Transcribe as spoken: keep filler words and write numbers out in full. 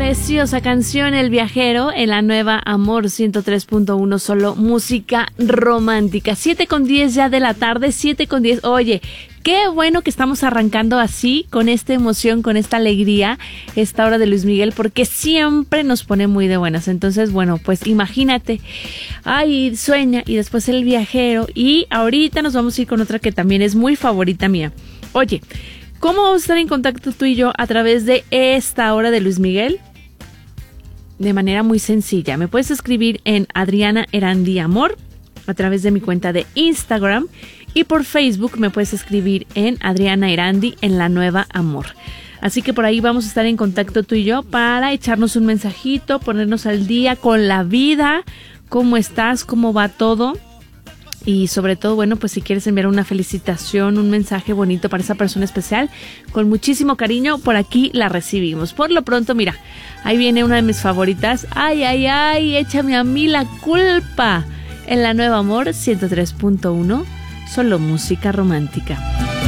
Preciosa canción El Viajero en la nueva Amor ciento tres punto uno, solo música romántica. siete con diez ya de la tarde, siete con diez. Oye, qué bueno que estamos arrancando así, con esta emoción, con esta alegría, esta hora de Luis Miguel, porque siempre nos pone muy de buenas. Entonces, bueno, pues imagínate, ay, Sueña y después El Viajero, y ahorita nos vamos a ir con otra que también es muy favorita mía. Oye, ¿cómo vamos a estar en contacto tú y yo a través de esta hora de Luis Miguel? De manera muy sencilla. Me puedes escribir en Adriana Erandi Amor a través de mi cuenta de Instagram, y por Facebook me puedes escribir en Adriana Erandi en la nueva Amor. Así que por ahí vamos a estar en contacto tú y yo para echarnos un mensajito, ponernos al día con la vida, cómo estás, cómo va todo. Y sobre todo, bueno, pues si quieres enviar una felicitación, un mensaje bonito para esa persona especial, con muchísimo cariño, por aquí la recibimos. Por lo pronto, mira, ahí viene una de mis favoritas. Ay, ay, ay, échame a mí la culpa. En la nueva Amor ciento tres punto uno, solo música romántica.